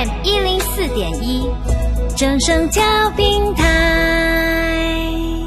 FM 104.1，正声调平台。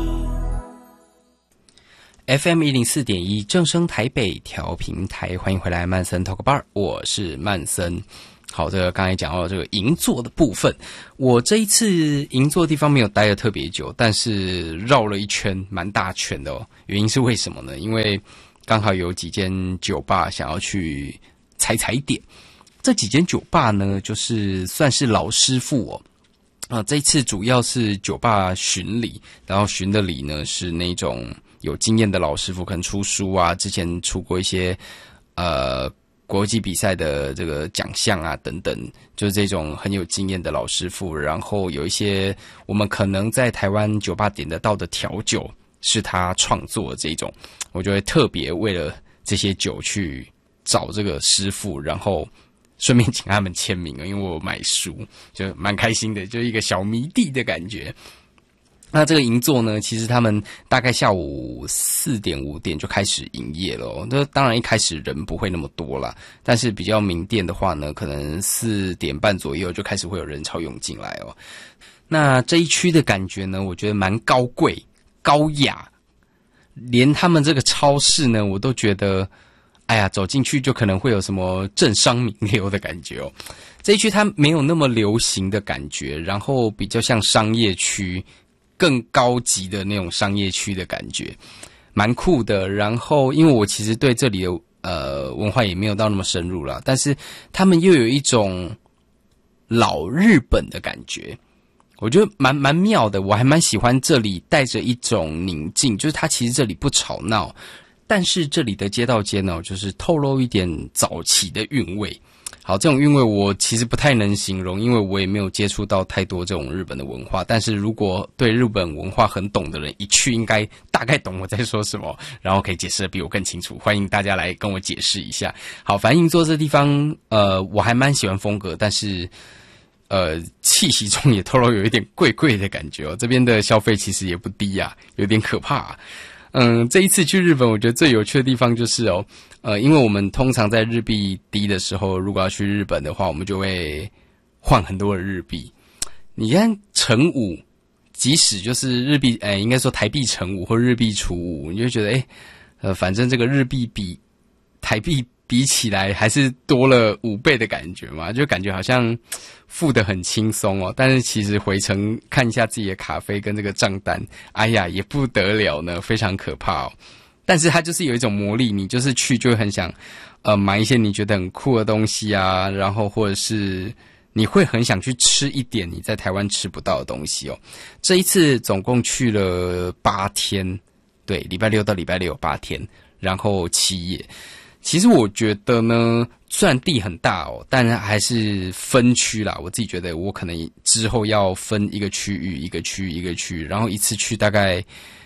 FM 104.1正声台北调频台，欢迎回来曼森 Talk Bar， 我是曼森。好，这个刚才讲到这个银座的部分，我这一次银座的地方没有待得特别久，但是绕了一圈，蛮大圈的哦。原因是为什么呢？因为刚好有几间酒吧想要去踩点。这几间酒吧呢，就是算是老师傅哦。这一次主要是酒吧巡礼，然后巡的礼呢是那种有经验的老师傅，可能出书啊，之前出过一些国际比赛的这个奖项啊等等，就是这种很有经验的老师傅，然后有一些我们可能在台湾酒吧点得到的调酒是他创作的这种，我就会特别为了这些酒去找这个师傅，然后顺便请他们签名，因为我有买书，就蛮开心的，就是一个小迷弟的感觉。那这个银座呢，其实他们大概下午4点5点就开始营业了哦。那当然一开始人不会那么多啦，但是比较名店的话呢，可能4点半左右就开始会有人潮涌进来哦。那这一区的感觉呢，我觉得蛮高贵、高雅，连他们这个超市呢，我都觉得，哎呀，走进去就可能会有什么政商名流的感觉哦。这一区它没有那么流行的感觉，然后比较像商业区。更高级的那种商业区的感觉，蛮酷的。然后，因为我其实对这里的文化也没有到那么深入啦，但是他们又有一种老日本的感觉，我觉得蛮妙的。我还蛮喜欢这里带着一种宁静，就是它其实这里不吵闹，但是这里的街道间呢，就是透露一点早期的韵味。好，这种韵味我其实不太能形容，因为我也没有接触到太多这种日本的文化。但是如果对日本文化很懂的人，一去应该大概懂我在说什么，然后可以解释得比我更清楚。欢迎大家来跟我解释一下。好，反正银座这地方，我还蛮喜欢风格，但是气息中也透露有一点贵的感觉哦。这边的消费其实也不低啊，有点可怕啊。这一次去日本，我觉得最有趣的地方就是因为我们通常在日币低的时候，如果要去日本的话，我们就会换很多的日币。你看乘5，即使就是日币，应该说台币乘5或日币除5，你就觉得反正这个日币比台币比起来还是多了5倍的感觉嘛，就感觉好像付得很轻松哦。但是其实回程看一下自己的卡费跟这个账单，哎呀，也不得了呢，非常可怕哦。但是它就是有一种魔力，你就是去就会很想买一些你觉得很酷的东西啊，然后或者是你会很想去吃一点你在台湾吃不到的东西哦。这一次总共去了8天，对，礼拜六到礼拜六8天，然后7夜。其实我觉得呢，虽然地很大哦，但还是分区啦。我自己觉得我可能之后要分一个区域一个区一个区，然后一次去大概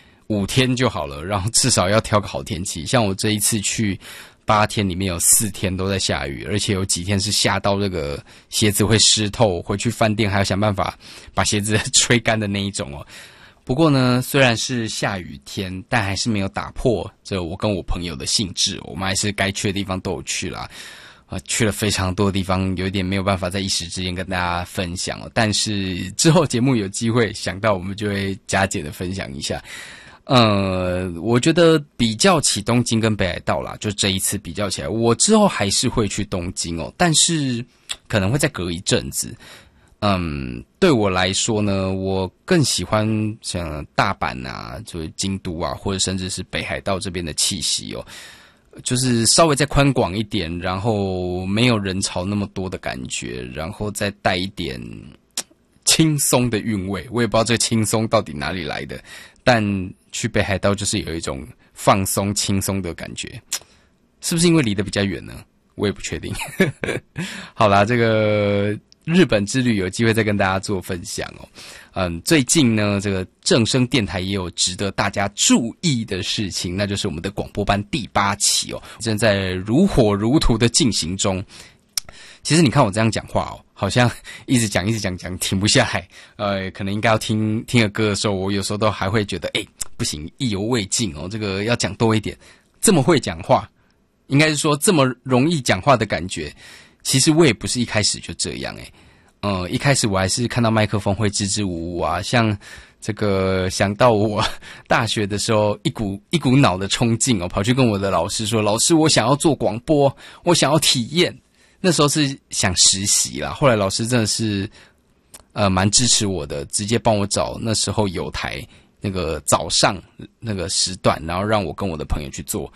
5天就好了，然后至少要挑个好天气。像我这一次去8天里面有4天都在下雨，而且有几天是下到这个鞋子会湿透，回去饭店还要想办法把鞋子吹干的那一种哦。不过呢，虽然是下雨天，但还是没有打破这我跟我朋友的兴致，我们还是该去的地方都有去啦。去了非常多的地方，有一点没有办法在一时之间跟大家分享哦。但是之后节目有机会想到，我们就会加减的分享一下。我觉得比较起东京跟北海道啦，就这一次比较起来，我之后还是会去东京哦，但是可能会再隔一阵子。对我来说呢，我更喜欢像大阪啊，就是京都啊，或者甚至是北海道这边的气息哦，就是稍微再宽广一点，然后没有人潮那么多的感觉，然后再带一点轻松的韵味。我也不知道这个轻松到底哪里来的，但去北海道就是有一种放松轻松的感觉，是不是因为离得比较远呢？我也不确定。好啦，这个日本之旅有机会再跟大家做分享哦。最近呢，这个正声电台也有值得大家注意的事情，那就是我们的广播班第8期哦，正在如火如荼的进行中。其实你看我这样讲话哦，好像一直讲停不下来。可能应该要听个歌的时候，我有时候都还会觉得不行，意犹未尽哦，这个要讲多一点。这么会讲话，应该是说这么容易讲话的感觉，其实我也不是一开始就这样一开始我还是看到麦克风会支支吾吾啊，像这个想到我大学的时候一股脑的冲劲跑去跟我的老师说，老师我想要做广播，我想要体验。那时候是想实习啦，后来老师真的是蛮支持我的，直接帮我找那时候有台那个早上那个时段，然后让我跟我的朋友去做。